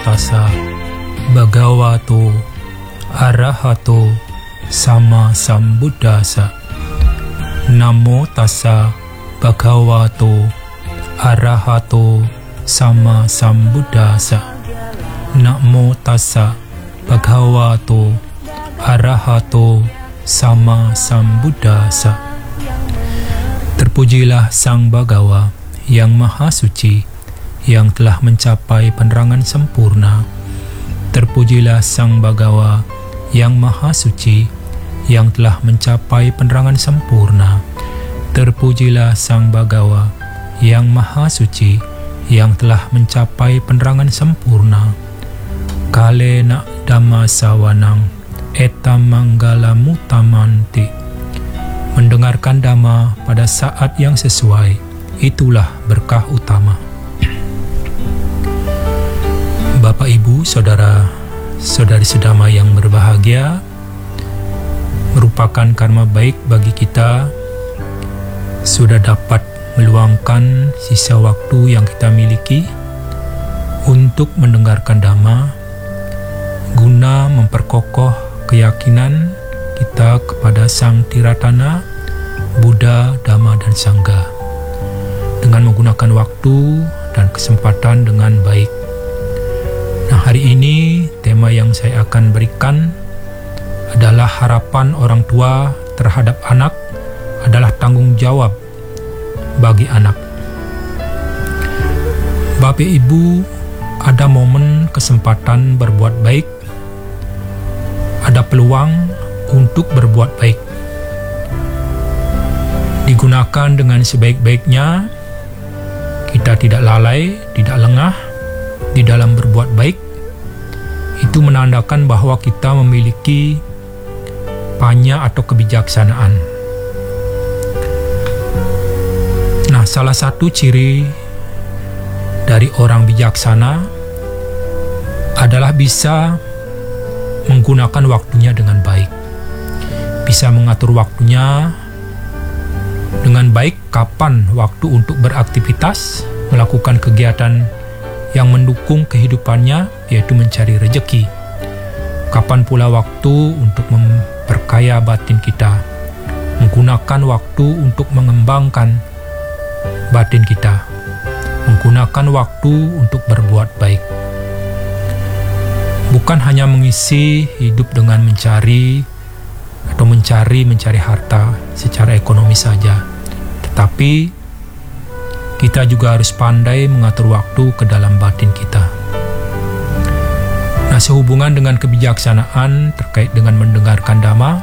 tassa bhagavato arahato sama sambuddhassa. Namo tassa bhagavato arahato sama sambuddhassa. Namo tassa bhagavato arahato sama sambuddhassa. Terpujilah Sang Bhagawa yang Maha Suci, yang telah mencapai penerangan sempurna. Terpujilah Sang Bhagawa yang Maha Suci, yang telah mencapai penerangan sempurna. Terpujilah Sang Bhagawa yang Maha Suci, yang telah mencapai penerangan sempurna. Kalena dhamma sawanang etam manggala mutamanti. Mendengarkan dhamma pada saat yang sesuai, itulah berkah utama. Bapak, Ibu, Saudara, Saudari sedama yang berbahagia, merupakan karma baik bagi kita sudah dapat meluangkan sisa waktu yang kita miliki untuk mendengarkan dhamma guna memperkokoh keyakinan kita kepada Sang Tiratana, Buddha, Dhamma, dan Sangha dengan menggunakan waktu dan kesempatan dengan baik. Nah, hari ini tema yang saya akan berikan adalah harapan orang tua terhadap anak adalah tanggung jawab bagi anak. Bapak Ibu, ada momen kesempatan berbuat baik, ada peluang untuk berbuat baik. Digunakan dengan sebaik-baiknya, kita tidak lalai, tidak lengah di dalam berbuat baik. Itu menandakan bahwa kita memiliki panya atau kebijaksanaan. Nah, salah satu ciri dari orang bijaksana adalah bisa menggunakan waktunya dengan baik. Bisa mengatur waktunya dengan baik, kapan waktu untuk beraktivitas, melakukan kegiatan yang mendukung kehidupannya, yaitu mencari rejeki. Kapan pula waktu untuk memperkaya batin kita, menggunakan waktu untuk mengembangkan batin kita, menggunakan waktu untuk berbuat baik. Bukan hanya mengisi hidup dengan mencari harta secara ekonomi saja, tetapi kita juga harus pandai mengatur waktu ke dalam batin kita. Nah, sehubungan dengan kebijaksanaan terkait dengan mendengarkan dhamma,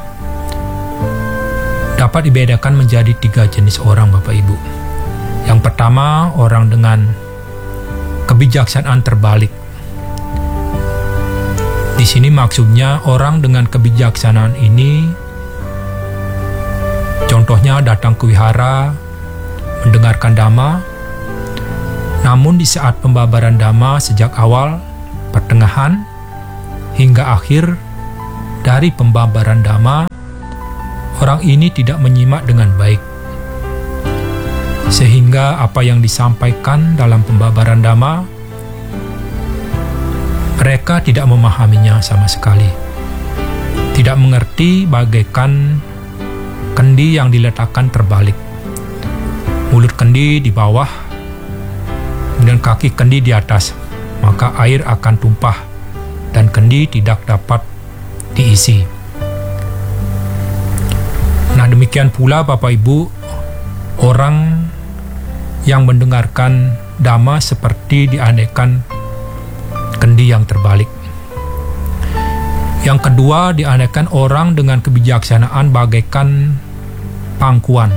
dapat dibedakan menjadi 3 jenis orang, Bapak Ibu. Yang pertama, orang dengan kebijaksanaan terbalik. Di sini maksudnya orang dengan kebijaksanaan ini, contohnya datang ke wihara, mendengarkan dhamma, namun di saat pembabaran dhamma sejak awal, pertengahan, hingga akhir dari pembabaran dhamma, orang ini tidak menyimak dengan baik. Sehingga apa yang disampaikan dalam pembabaran dhamma, mereka tidak memahaminya sama sekali. Tidak mengerti bagaikan kendi yang diletakkan terbalik. Mulut kendi di bawah dan kaki kendi di atas, maka air akan tumpah dan kendi tidak dapat diisi. Nah, demikian pula Bapak Ibu, orang yang mendengarkan dhamma seperti diandekan kendi yang terbalik. Yang kedua, diandekan orang dengan kebijaksanaan bagaikan pangkuan.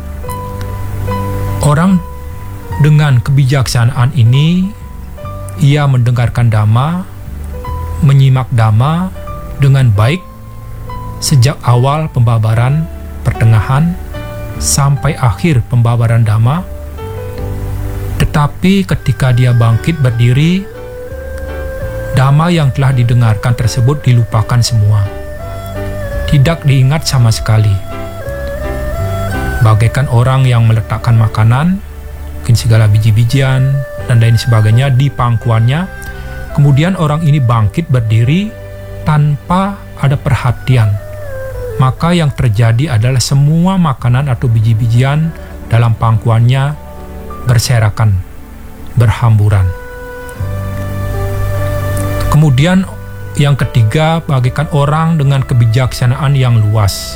Orang dengan kebijaksanaan ini, ia mendengarkan dhamma, menyimak dhamma dengan baik sejak awal pembabaran, pertengahan, sampai akhir pembabaran dhamma. Tetapi ketika dia bangkit berdiri, dhamma yang telah didengarkan tersebut dilupakan semua. Tidak diingat sama sekali. Bagaikan orang yang meletakkan makanan, mungkin segala biji-bijian dan lain sebagainya di pangkuannya, Kemudian orang ini bangkit berdiri tanpa ada perhatian. Maka yang terjadi adalah semua makanan atau biji-bijian dalam pangkuannya berserakan, berhamburan. Kemudian yang ketiga, bagaikan orang dengan kebijaksanaan yang luas.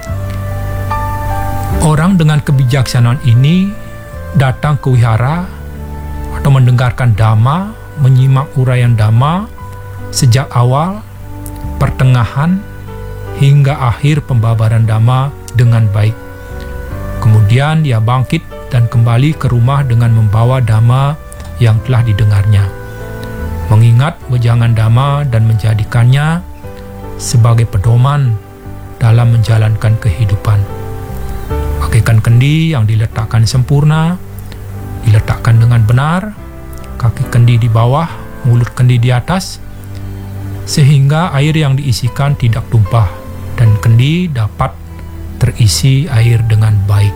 Orang dengan kebijaksanaan ini datang ke wihara atau mendengarkan dhamma, menyimak uraian dhamma sejak awal, pertengahan, hingga akhir pembabaran dhamma dengan baik. Kemudian dia bangkit dan kembali ke rumah dengan membawa dhamma yang telah didengarnya, mengingat wejangan dhamma dan menjadikannya sebagai pedoman dalam menjalankan kehidupan. Bagaikan kendi yang diletakkan sempurna, diletakkan dengan benar, kaki kendi di bawah, mulut kendi di atas, sehingga air yang diisikan tidak tumpah dan kendi dapat terisi air dengan baik.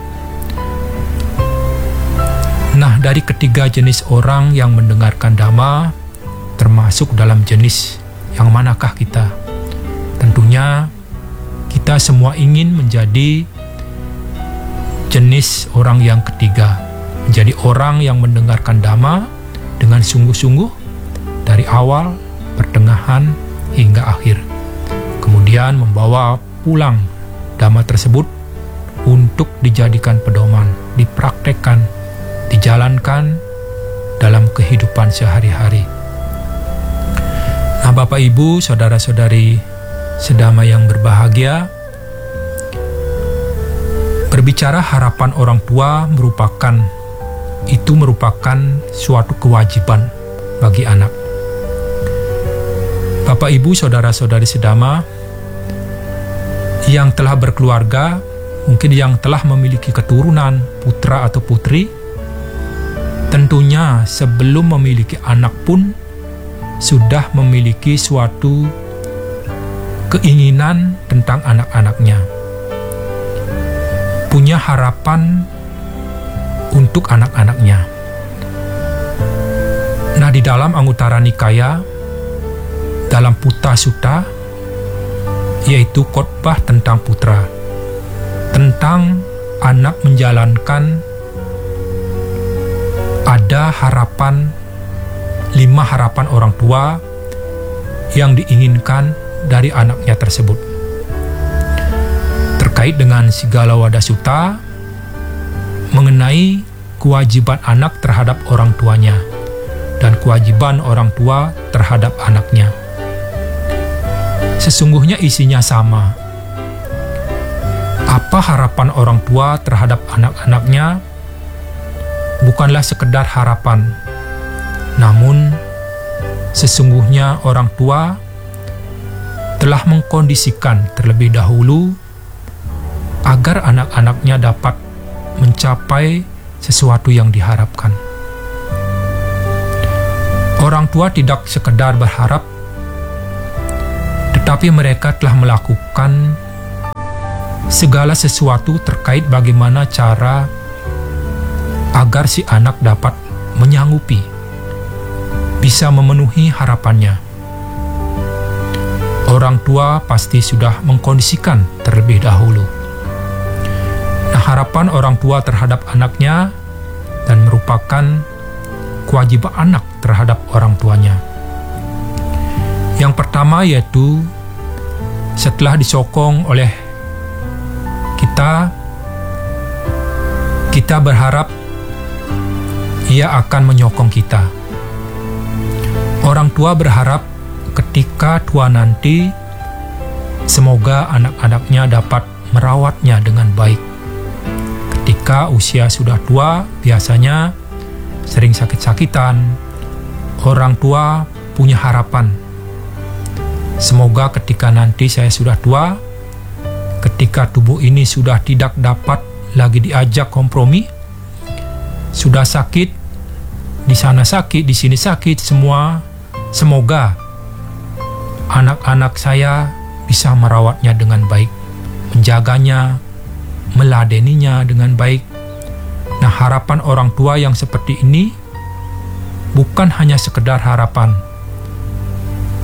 Nah, dari ketiga jenis orang yang mendengarkan dhamma, termasuk dalam jenis yang manakah kita? Tentunya kita semua ingin menjadi jenis orang yang ketiga, menjadi orang yang mendengarkan dhamma dengan sungguh-sungguh dari awal, pertengahan, hingga akhir. Kemudian membawa pulang dhamma tersebut untuk dijadikan pedoman, dipraktekkan, dijalankan dalam kehidupan sehari-hari. Nah, Bapak Ibu, saudara-saudari sedama yang berbahagia, berbicara harapan orang tua merupakan suatu kewajiban bagi anak. Bapak Ibu, saudara-saudari sedama yang telah berkeluarga, mungkin yang telah memiliki keturunan putra atau putri, tentunya sebelum memiliki anak pun sudah memiliki suatu keinginan tentang anak-anaknya, punya harapan untuk anak-anaknya. Nah, di dalam Anguttara Nikaya, dalam Putta Sutta, yaitu khotbah tentang putra, tentang anak menjalankan, ada harapan, 5 harapan orang tua yang diinginkan dari anaknya tersebut. Terkait dengan Sigala Wada Sutta, mengenai kewajiban anak terhadap orang tuanya dan kewajiban orang tua terhadap anaknya. Sesungguhnya isinya sama. Apa harapan orang tua terhadap anak-anaknya bukanlah sekedar harapan, namun sesungguhnya orang tua telah mengkondisikan terlebih dahulu agar anak-anaknya dapat mencapai sesuatu yang diharapkan. Orang tua tidak sekedar berharap, tetapi mereka telah melakukan segala sesuatu terkait bagaimana cara agar si anak dapat menyanggupi, bisa memenuhi harapannya. Orang tua pasti sudah mengkondisikan terlebih dahulu. Nah, harapan orang tua terhadap anaknya dan merupakan kewajiban anak terhadap orang tuanya. Yang pertama yaitu setelah disokong oleh kita berharap ia akan menyokong kita. Orang tua berharap ketika tua nanti, semoga anak-anaknya dapat merawatnya dengan baik. Ketika usia sudah tua, biasanya sering sakit-sakitan. Orang tua punya harapan, semoga ketika nanti saya sudah tua, ketika tubuh ini sudah tidak dapat lagi diajak kompromi, sudah sakit, di sana sakit, di sini sakit, semua, semoga anak-anak saya bisa merawatnya dengan baik, menjaganya, meladeninya dengan baik. Nah, harapan orang tua yang seperti ini bukan hanya sekedar harapan,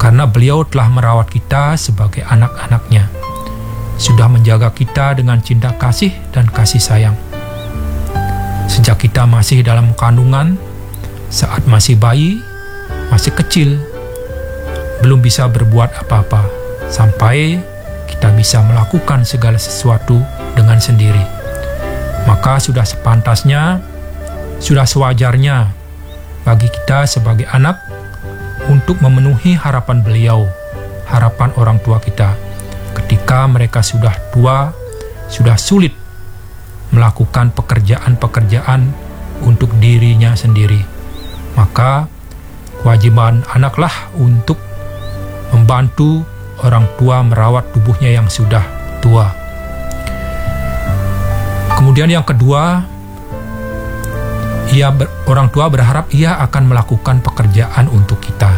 karena beliau telah merawat kita sebagai anak-anaknya, sudah menjaga kita dengan cinta kasih dan kasih sayang. Sejak kita masih dalam kandungan, saat masih bayi, masih kecil, belum bisa berbuat apa-apa, sampai kita bisa melakukan segala sesuatu dengan sendiri. Maka sudah sepantasnya, sudah sewajarnya bagi kita sebagai anak untuk memenuhi harapan beliau, harapan orang tua kita. Ketika mereka sudah tua, sudah sulit melakukan pekerjaan-pekerjaan untuk dirinya sendiri, maka kewajiban anaklah untuk membantu orang tua merawat tubuhnya yang sudah tua. Kemudian yang kedua, orang tua berharap ia akan melakukan pekerjaan untuk kita.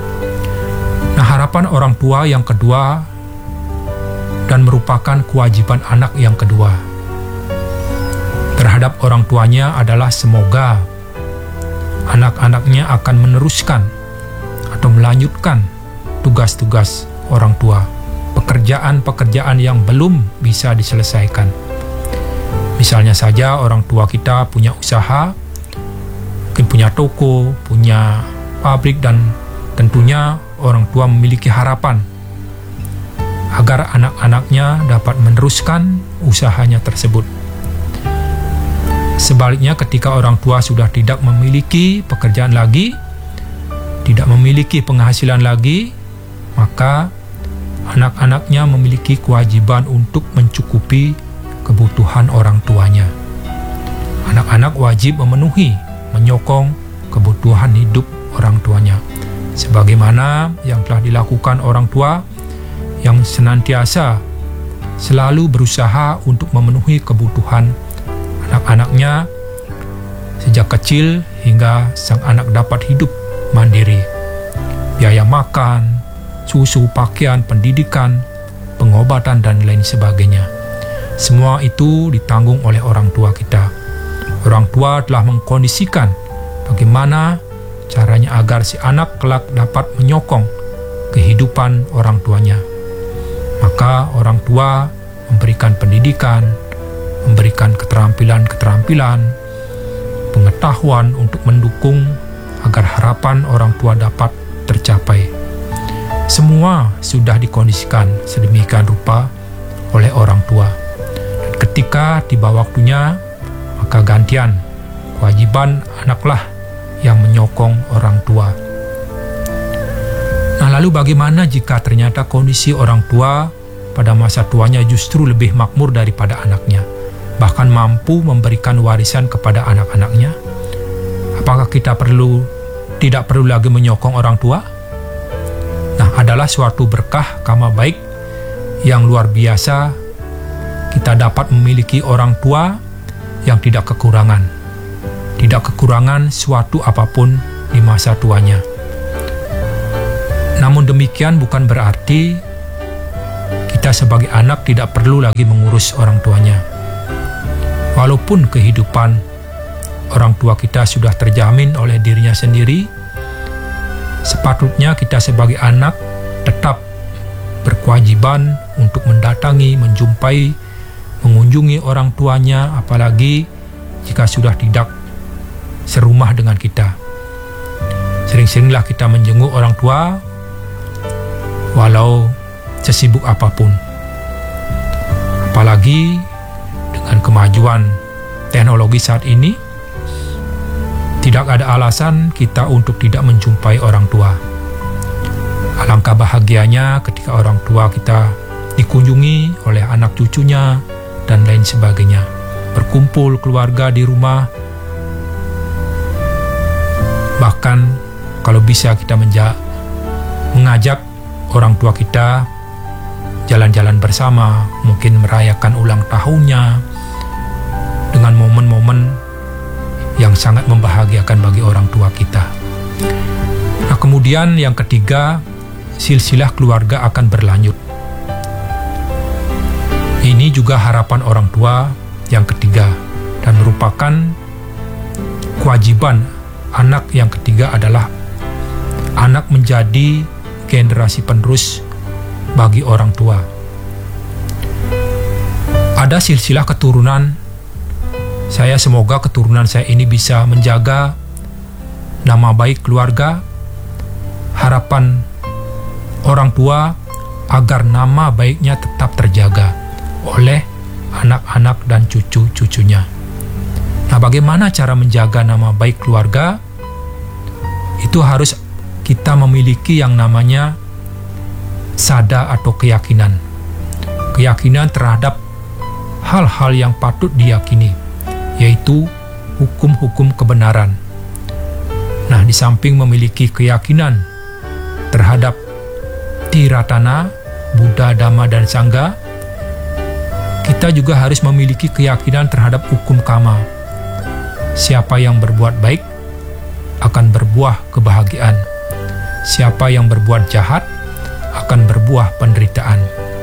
Nah, harapan orang tua yang kedua dan merupakan kewajiban anak yang kedua terhadap orang tuanya adalah semoga anak-anaknya akan meneruskan atau melanjutkan tugas-tugas orang tua, pekerjaan-pekerjaan yang belum bisa diselesaikan. Misalnya saja orang tua kita punya usaha, mungkin punya toko, punya pabrik, dan tentunya orang tua memiliki harapan agar anak-anaknya dapat meneruskan usahanya tersebut. Sebaliknya, ketika orang tua sudah tidak memiliki pekerjaan lagi, tidak memiliki penghasilan lagi, maka anak-anaknya memiliki kewajiban untuk mencukupi kebutuhan orang tuanya. Anak-anak wajib menyokong kebutuhan hidup orang tuanya, sebagaimana yang telah dilakukan orang tua yang senantiasa selalu berusaha untuk memenuhi kebutuhan anak-anaknya sejak kecil hingga sang anak dapat hidup mandiri. Biaya makan, susu, pakaian, pendidikan, pengobatan, dan lain sebagainya. Semua itu ditanggung oleh orang tua kita. Orang tua telah mengkondisikan bagaimana caranya agar si anak kelak dapat menyokong kehidupan orang tuanya. Maka orang tua memberikan pendidikan, memberikan keterampilan-keterampilan, pengetahuan untuk mendukung agar harapan orang tua dapat tercapai. Semua sudah dikondisikan sedemikian rupa oleh orang tua. Dan ketika tiba waktunya, maka gantian kewajiban anaklah yang menyokong orang tua. Nah, lalu bagaimana jika ternyata kondisi orang tua pada masa tuanya justru lebih makmur daripada anaknya, bahkan mampu memberikan warisan kepada anak-anaknya? Apakah kita tidak perlu lagi menyokong orang tua? Nah, adalah suatu berkah karma baik yang luar biasa kita dapat memiliki orang tua yang tidak kekurangan suatu apapun di masa tuanya. Namun demikian bukan berarti kita sebagai anak tidak perlu lagi mengurus orang tuanya. Walaupun kehidupan orang tua kita sudah terjamin oleh dirinya sendiri, sepatutnya kita sebagai anak tetap berkewajiban untuk mendatangi, menjumpai, mengunjungi orang tuanya, apalagi jika sudah tidak serumah dengan kita. Sering-seringlah kita menjenguk orang tua, walau sesibuk apapun. Apalagi dengan kemajuan teknologi saat ini, tidak ada alasan kita untuk tidak menjumpai orang tua. Alangkah bahagianya ketika orang tua kita dikunjungi oleh anak cucunya dan lain sebagainya. Berkumpul keluarga di rumah. Bahkan kalau bisa kita mengajak orang tua kita jalan-jalan bersama, mungkin merayakan ulang tahunnya dengan momen-momen yang sangat membahagiakan bagi orang tua kita. Nah, kemudian yang ketiga, silsilah keluarga akan berlanjut. Ini juga harapan orang tua yang ketiga dan merupakan kewajiban anak yang ketiga adalah anak menjadi generasi penerus bagi orang tua. Ada silsilah keturunan. Semoga keturunan saya ini bisa menjaga nama baik keluarga, harapan orang tua agar nama baiknya tetap terjaga oleh anak-anak dan cucu-cucunya. Nah, bagaimana cara menjaga nama baik keluarga? Itu harus kita memiliki yang namanya sada atau keyakinan. Keyakinan terhadap hal-hal yang patut diyakini, yaitu hukum-hukum kebenaran. Nah, di samping memiliki keyakinan terhadap Tiratana, Buddha, Dhamma, dan Sangha, kita juga harus memiliki keyakinan terhadap hukum karma. Siapa yang berbuat baik akan berbuah kebahagiaan. Siapa yang berbuat jahat akan berbuah penderitaan.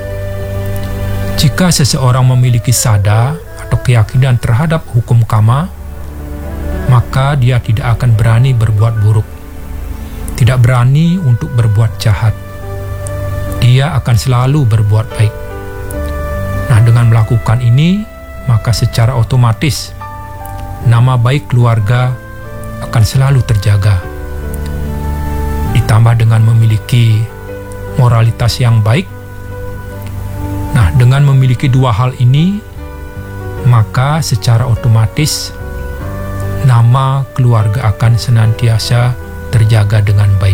Jika seseorang memiliki sada atau keyakinan terhadap hukum karma, maka dia tidak akan berani berbuat buruk, tidak berani untuk berbuat jahat. Dia akan selalu berbuat baik. Nah, dengan melakukan ini, maka secara otomatis nama baik keluarga akan selalu terjaga. Ditambah dengan memiliki moralitas yang baik. Nah, dengan memiliki dua hal ini, maka secara otomatis nama keluarga akan senantiasa terjaga dengan baik.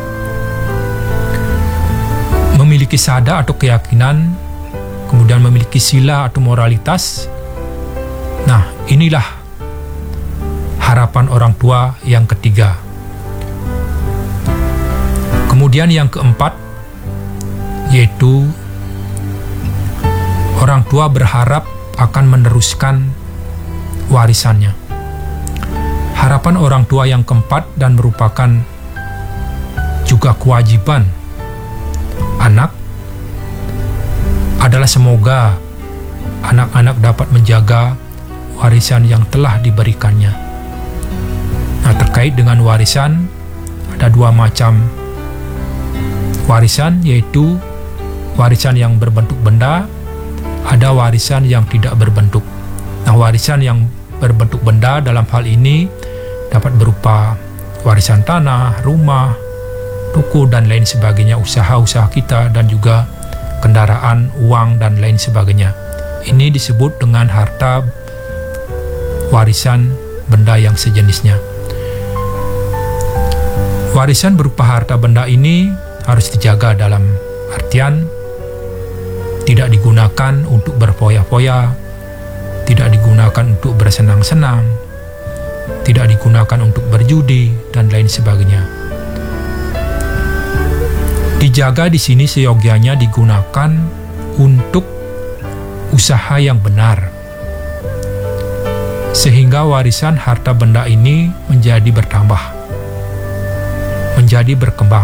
Memiliki sada atau keyakinan, kemudian memiliki sila atau moralitas. Nah, inilah harapan orang tua yang ketiga. Kemudian yang keempat, yaitu orang tua berharap akan meneruskan warisannya. Harapan orang tua yang keempat dan merupakan juga kewajiban anak adalah semoga anak-anak dapat menjaga warisan yang telah diberikannya. Nah, terkait dengan warisan, ada dua macam warisan, yaitu warisan yang berbentuk benda, ada warisan yang tidak berbentuk. Nah, warisan yang berbentuk benda dalam hal ini dapat berupa warisan tanah, rumah, toko, dan lain sebagainya, usaha-usaha kita, dan juga kendaraan, uang, dan lain sebagainya. Ini disebut dengan harta warisan benda yang sejenisnya. Warisan berupa harta benda ini harus dijaga dalam artian tidak digunakan untuk berfoya-foya, tidak digunakan untuk bersenang-senang, tidak digunakan untuk berjudi, dan lain sebagainya. Dijaga di sini seyogianya digunakan untuk usaha yang benar, sehingga warisan harta benda ini menjadi bertambah, menjadi berkembang.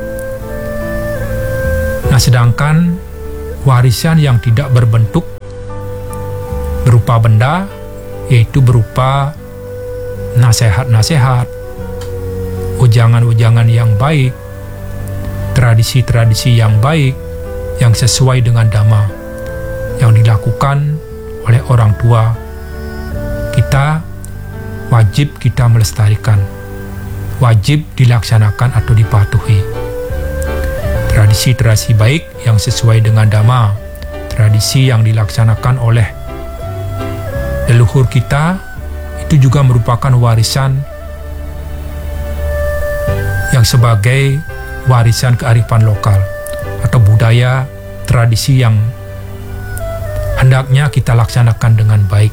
Nah, sedangkan warisan yang tidak berbentuk berupa benda, yaitu berupa nasihat-nasihat, ujangan-ujangan yang baik, tradisi-tradisi yang baik, yang sesuai dengan Dhamma, yang dilakukan oleh orang tua kita, wajib kita melestarikan, wajib dilaksanakan atau dipatuhi. Tradisi-tradisi baik yang sesuai dengan Dhamma, tradisi yang dilaksanakan oleh leluhur kita, itu juga merupakan warisan yang sebagai warisan kearifan lokal atau budaya, tradisi yang hendaknya kita laksanakan dengan baik.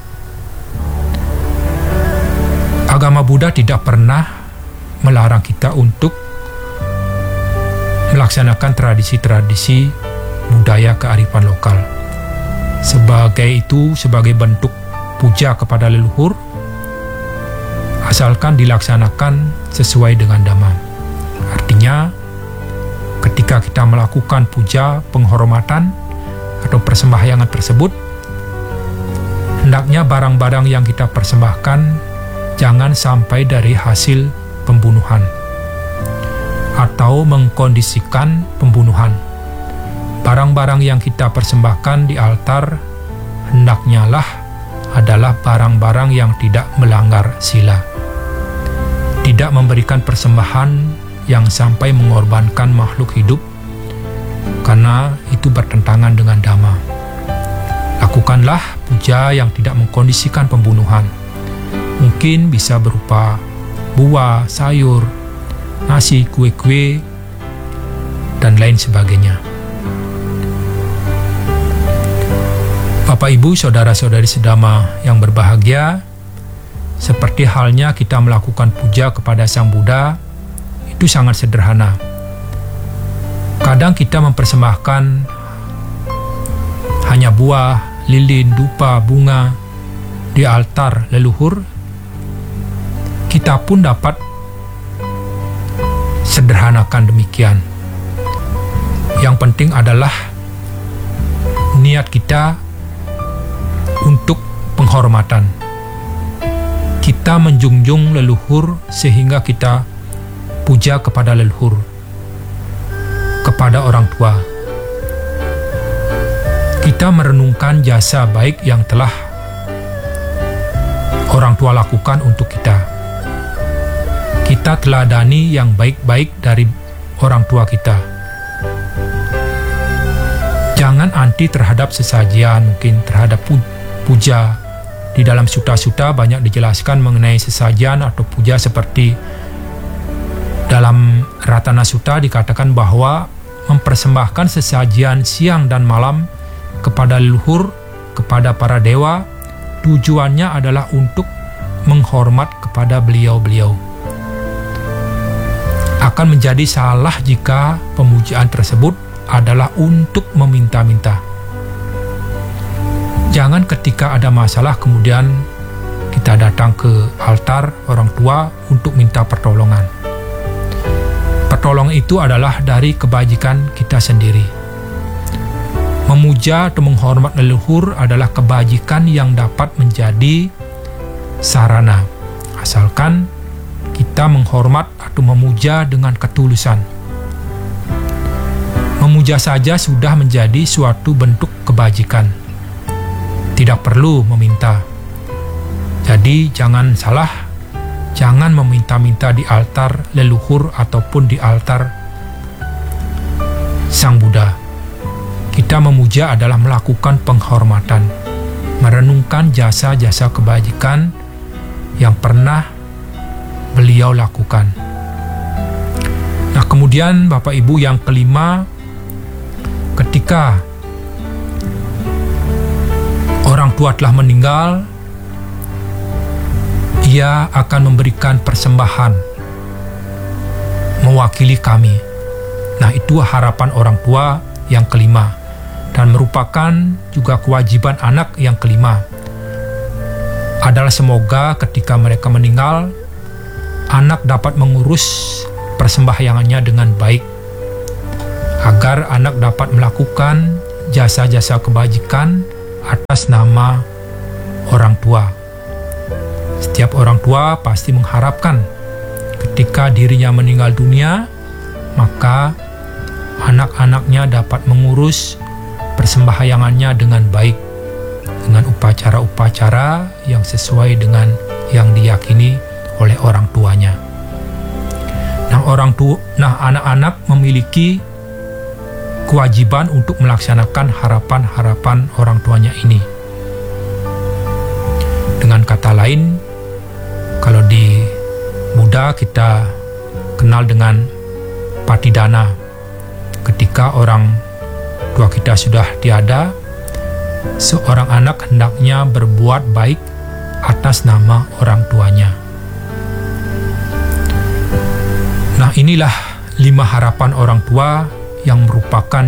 Agama Buddha tidak pernah melarang kita untuk melaksanakan tradisi-tradisi budaya kearifan lokal. Sebagai bentuk puja kepada leluhur, asalkan dilaksanakan sesuai dengan Dhamma. Artinya, ketika kita melakukan puja, penghormatan, atau persembahyangan tersebut, hendaknya barang-barang yang kita persembahkan jangan sampai dari hasil pembunuhan atau mengkondisikan pembunuhan. Barang-barang yang kita persembahkan di altar hendaknya lah adalah barang-barang yang tidak melanggar sila. Tidak memberikan persembahan yang sampai mengorbankan makhluk hidup, karena itu bertentangan dengan dhamma. Lakukanlah puja yang tidak mengkondisikan pembunuhan. Mungkin bisa berupa buah, sayur, nasi, kue-kue, dan lain sebagainya. Bapak, Ibu, saudara-saudari sedama yang berbahagia, seperti halnya kita melakukan puja kepada Sang Buddha, itu sangat sederhana. Kadang kita mempersembahkan hanya buah, lilin, dupa, bunga di altar leluhur. Kita pun dapat sederhanakan demikian. Yang penting adalah niat kita untuk penghormatan. Kita menjunjung leluhur sehingga kita puja kepada leluhur, kepada orang tua. Kita merenungkan jasa baik yang telah orang tua lakukan untuk kita. Kita teladani yang baik-baik dari orang tua kita. Jangan anti terhadap sesajian, mungkin terhadap puja. Di dalam sutta-sutta banyak dijelaskan mengenai sesajian atau puja, seperti dalam Ratana Sutta dikatakan bahwa mempersembahkan sesajian siang dan malam kepada leluhur, kepada para dewa, tujuannya adalah untuk menghormat kepada beliau-beliau. Akan menjadi salah jika pemujaan tersebut adalah untuk meminta-minta. Jangan ketika ada masalah kemudian kita datang ke altar orang tua untuk minta pertolongan. Pertolongan itu adalah dari kebajikan kita sendiri. Memuja atau menghormat leluhur adalah kebajikan yang dapat menjadi sarana, asalkan kita menghormat atau memuja dengan ketulusan. Memuja saja sudah menjadi suatu bentuk kebajikan. Tidak perlu meminta. Jadi jangan salah, jangan meminta-minta di altar leluhur ataupun di altar Sang Buddha. Kita memuja adalah melakukan penghormatan, merenungkan jasa-jasa kebajikan yang pernah beliau lakukan. Nah, kemudian Bapak Ibu, yang kelima, ketika orang tua telah meninggal, ia akan memberikan persembahan mewakili kami. Nah, itu harapan orang tua yang kelima, dan merupakan juga kewajiban anak yang kelima. Adalah semoga ketika mereka meninggal, anak dapat mengurus persembahyangannya dengan baik, agar anak dapat melakukan jasa-jasa kebajikan atas nama orang tua. Setiap orang tua pasti mengharapkan ketika dirinya meninggal dunia, maka anak-anaknya dapat mengurus persembahyangannya dengan baik, dengan upacara-upacara yang sesuai dengan yang diyakini oleh orang tuanya. Nah, anak-anak memiliki kewajiban untuk melaksanakan harapan-harapan orang tuanya ini. Dengan kata lain, kalau di Buddha kita kenal dengan patidana. Ketika orang tua kita sudah tiada, seorang anak hendaknya berbuat baik atas nama orang tuanya. Nah, inilah 5 harapan orang tua yang merupakan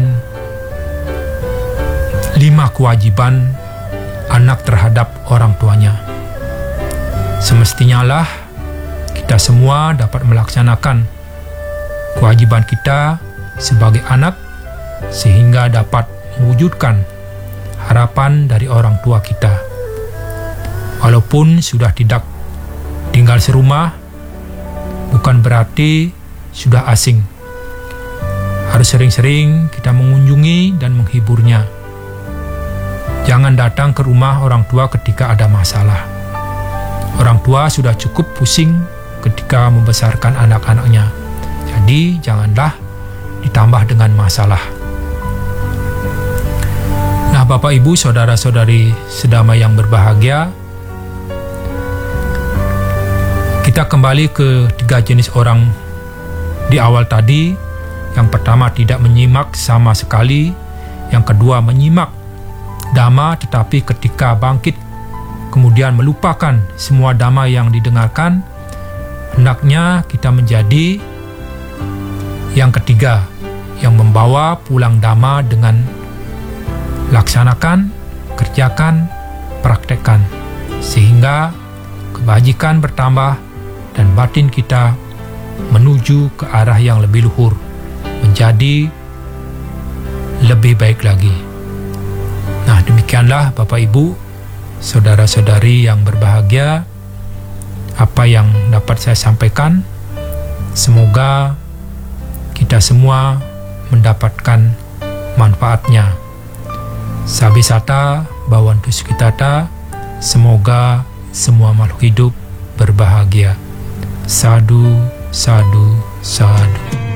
5 kewajiban anak terhadap orang tuanya. Semestinya lah kita semua dapat melaksanakan kewajiban kita sebagai anak, sehingga dapat mewujudkan harapan dari orang tua kita. Walaupun sudah tidak tinggal serumah, bukan berarti sudah asing Harus sering-sering kita mengunjungi dan menghiburnya. Jangan datang ke rumah orang tua ketika ada masalah. Orang tua sudah cukup pusing ketika membesarkan anak-anaknya. Jadi janganlah ditambah dengan masalah. Nah, Bapak Ibu, saudara-saudari sedamai yang berbahagia, kita kembali ke 3 jenis orang di awal tadi. Yang pertama, tidak menyimak sama sekali. Yang kedua, menyimak dhamma tetapi ketika bangkit kemudian melupakan semua dhamma yang didengarkan. Hendaknya kita menjadi yang ketiga, yang membawa pulang dhamma dengan laksanakan, kerjakan, praktekkan, sehingga kebajikan bertambah dan batin kita menuju ke arah yang lebih luhur, menjadi lebih baik lagi. Nah, demikianlah Bapak Ibu, saudara-saudari yang berbahagia, apa yang dapat saya sampaikan. Semoga kita semua mendapatkan manfaatnya. Sabisata Bhavantu Sukhitata, semoga semua makhluk hidup berbahagia. Sadhu, sadhu, sadhu.